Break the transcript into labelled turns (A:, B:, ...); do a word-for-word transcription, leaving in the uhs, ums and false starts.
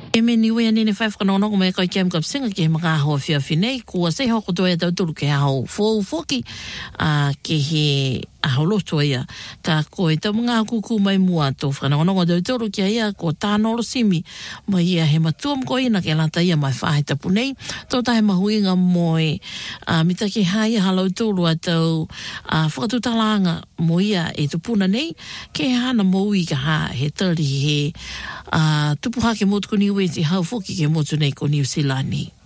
A: E me niwe ane ne whai whakanono ko mai kai kia mkap singa ke mga hoa whia whinei, kua se hoko toa e tau tulu ke hao fōu whoki, uh, ke he aho loto ia, ka koe tau mga kuku mai mua tō whakanono ko tau tulu kia ia, ko tānoro simi, mai ia he matua mko ina ke lata ia mai whahe tapu nei, tō tahe mahuinga moe, uh, mita ke hai halau tulu a tau uh, whakatutalanga mo ia e tupuna nei, ke hana moui ka ha he tari he uh, tupu hake motu ko niwe te hau whoki ke motu nei ko New Zealand ni.